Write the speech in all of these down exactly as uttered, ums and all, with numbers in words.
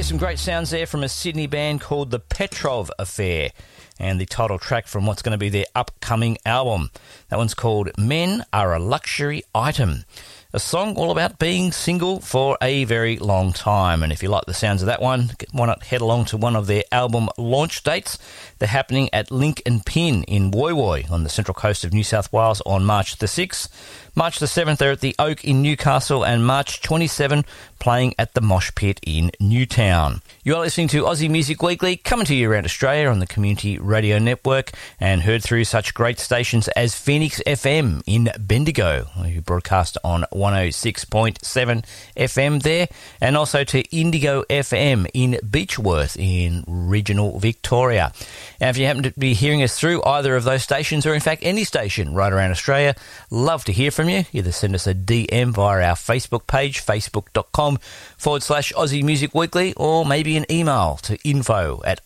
Here's some great sounds there from a Sydney band called the Petrov Affair and the title track from what's going to be their upcoming album. That one's called Men Are a Luxury Item. A song all about being single for a very long time. And if you like the sounds of that one, why not head along to one of their album launch dates? They're happening at Link and Pin in Woy Woy on the central coast of New South Wales on March the sixth. March the seventh, they're at the Oak in Newcastle, and March twenty-seventh, playing at the Mosh Pit in Newtown. You are listening to Aussie Music Weekly, coming to you around Australia on the Community Radio Network, and heard through such great stations as Phoenix F M in Bendigo, who broadcast on one oh six point seven F M there, and also to Indigo F M in Beechworth in regional Victoria. Now, if you happen to be hearing us through either of those stations, or in fact any station right around Australia, love to hear from you. Either send us a D M via our Facebook page, facebook.com forward slash Aussie Music Weekly, or maybe an email to info at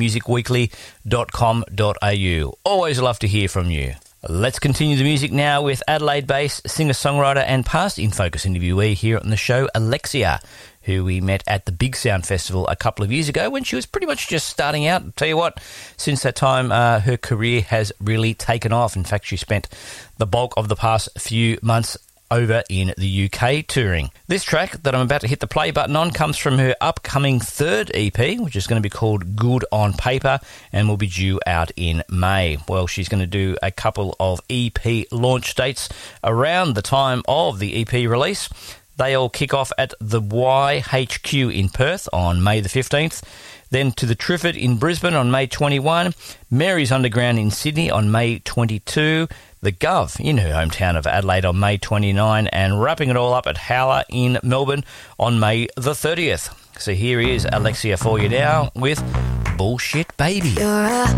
aussiemusicweekly.com.au. Always love to hear from you. Let's continue the music now with Adelaide-based singer-songwriter and past In Focus interviewee here on the show, Alexia, who we met at the Big Sound Festival a couple of years ago when she was pretty much just starting out. I'll tell you what, since that time, uh, her career has really taken off. In fact, she spent the bulk of the past few months over in the U K touring. This track that I'm about to hit the play button on comes from her upcoming third E P, which is going to be called Good on Paper and will be due out in May. Well, she's going to do a couple of E P launch dates around the time of the E P release. They all kick off at the Y H Q in Perth on May the fifteenth, then to the Triffid in Brisbane on May twenty-first, Mary's Underground in Sydney on May twenty-second, the Gov in her hometown of Adelaide on May twenty-ninth, and wrapping it all up at Howler in Melbourne on May the thirtieth. So here is Alexia for you now with Bullshit Baby. You're a